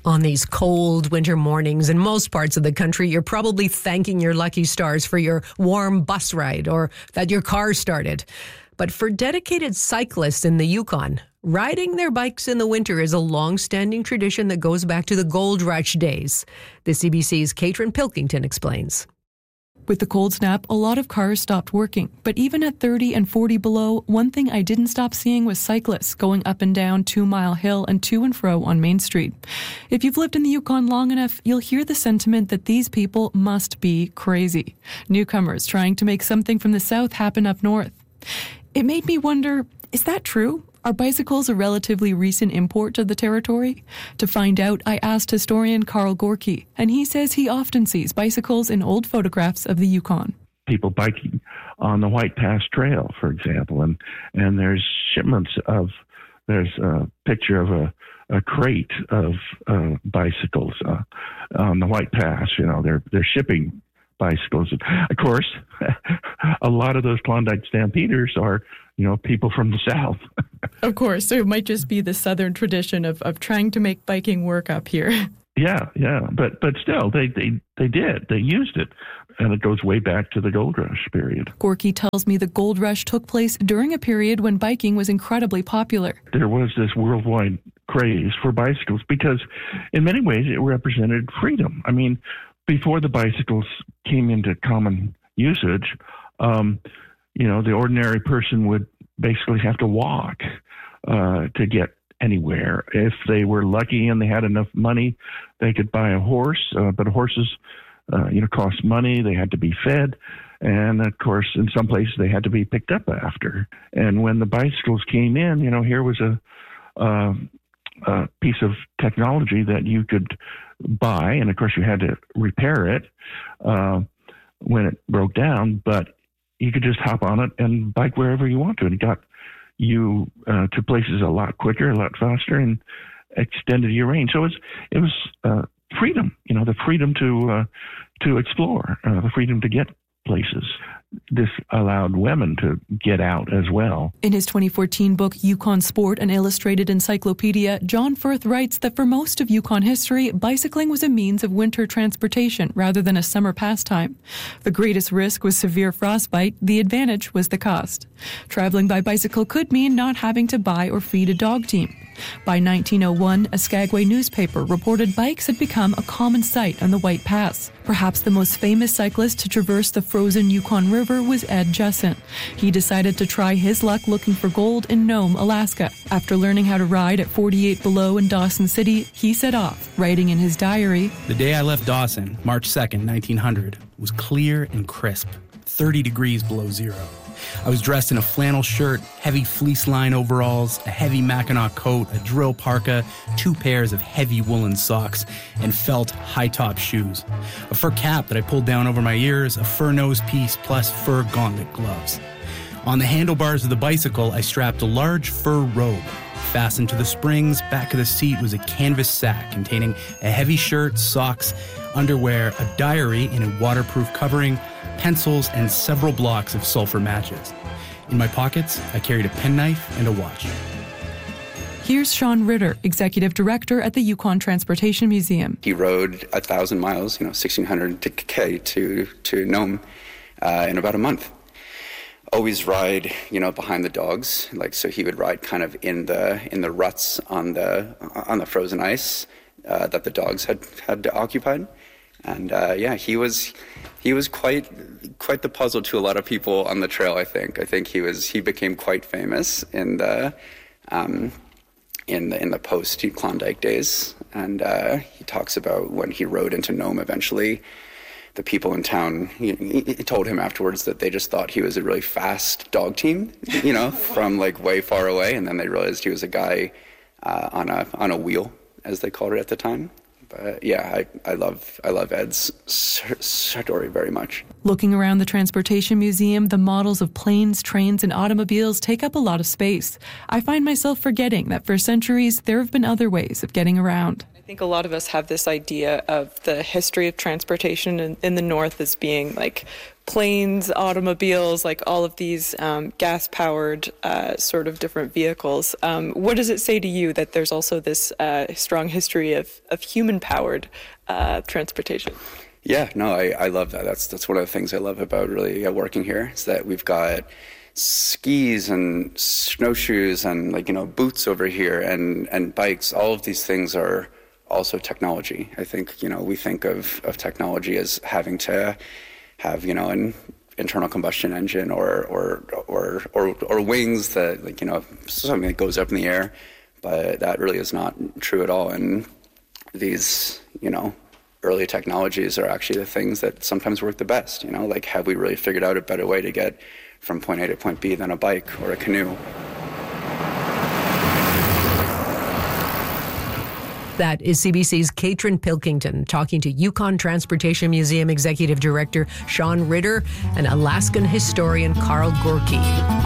On these cold winter mornings in most parts of the country, you're probably thanking your lucky stars for your warm bus ride or that your car started. But for dedicated cyclists in the Yukon, riding their bikes in the winter is a long-standing tradition that goes back to the Gold Rush days. The CBC's Katrin Pilkington explains. With the cold snap, a lot of cars stopped working. But even at 30 and 40 below, one thing I didn't stop seeing was cyclists going up and down 2 Mile Hill and to and fro on Main Street. If you've lived in the Yukon long enough, you'll hear the sentiment that these people must be crazy. Newcomers trying to make something from the south happen up north. It made me wonder, is that true? Are bicycles a relatively recent import to the territory? To find out, I asked historian Carl Gorky, and he says he often sees bicycles in old photographs of the Yukon. People biking on the White Pass Trail, for example, and there's shipments of, there's a picture of a crate of bicycles on the White Pass. You know, they're shipping bicycles. Of course, a lot of those Klondike Stampeders are, people from the South. Of course. So it might just be the Southern tradition of trying to make biking work up here. Yeah. But still, they did. They used it. And it goes way back to the Gold Rush period. Gorky tells me the Gold Rush took place during a period when biking was incredibly popular. There was this worldwide craze for bicycles because in many ways it represented freedom. I mean, before the bicycles came into common usage, the ordinary person would basically have to walk to get anywhere. If they were lucky and they had enough money, they could buy a horse, but horses, cost money. They had to be fed. And of course, in some places they had to be picked up after. And when the bicycles came in, here was a piece of technology that you could buy. And of course you had to repair it when it broke down, but you could just hop on it and bike wherever you want to. And it got you to places a lot quicker, a lot faster, and extended your range. So it was freedom, the freedom to explore, the freedom to get places. This allowed women to get out as well. In his 2014 book, Yukon Sport, an Illustrated Encyclopedia, John Firth writes that for most of Yukon history, bicycling was a means of winter transportation rather than a summer pastime. The greatest risk was severe frostbite. The advantage was the cost. Traveling by bicycle could mean not having to buy or feed a dog team. By 1901, a Skagway newspaper reported bikes had become a common sight on the White Pass. Perhaps the most famous cyclist to traverse the frozen Yukon River was Ed Jussin. He decided to try his luck looking for gold in Nome, Alaska. After learning how to ride at 48 below in Dawson City, he set off, writing in his diary, "The day I left Dawson, March 2nd, 1900, was clear and crisp, 30 degrees below zero. I was dressed in a flannel shirt, heavy fleece-lined overalls, a heavy Mackinac coat, a drill parka, 2 pairs of heavy woolen socks, and felt high-top shoes. A fur cap that I pulled down over my ears, a fur nose piece, plus fur gauntlet gloves. On the handlebars of the bicycle, I strapped a large fur robe. Fastened to the springs, back of the seat was a canvas sack containing a heavy shirt, socks, underwear, a diary in a waterproof covering, pencils, and several blocks of sulfur matches. In my pockets, I carried a penknife and a watch." Here's Sean Ritter, Executive Director at the Yukon Transportation Museum. He rode 1,000 miles, 1,600 K to Nome in about a month. Always ride, behind the dogs. So he would ride kind of in the ruts on the frozen ice that the dogs had occupied. And he was quite the puzzle to a lot of people on the trail. I think he became quite famous in the post Klondike days. And he talks about when he rode into Nome eventually. The people in town, he told him afterwards that they just thought he was a really fast dog team, from way far away, and then they realized he was a guy on a wheel, as they called it at the time. But I love Ed's story very much. Looking around the Transportation Museum, the models of planes, trains, and automobiles take up a lot of space. I find myself forgetting that for centuries there have been other ways of getting around. think a lot of us have this idea of the history of transportation in the North as being like planes, automobiles, like all of these gas-powered sort of different vehicles. What does it say to you that there's also this strong history of human-powered transportation? Yeah, no, I love that. That's one of the things I love about really working here, is that we've got skis and snowshoes and boots over here and bikes. All of these things are also technology. I think, we think of technology as having to have, an internal combustion engine or wings that, something that goes up in the air, but that really is not true at all. And these, early technologies are actually the things that sometimes work the best, have we really figured out a better way to get from point A to point B than a bike or a canoe? That is CBC's Katrin Pilkington talking to Yukon Transportation Museum Executive Director Sean Ritter and Alaskan historian Carl Gorky.